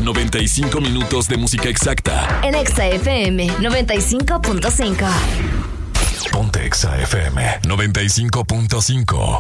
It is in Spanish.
95 minutos de música exacta. En Exa FM 95.5. Ponte Exa FM 95.5.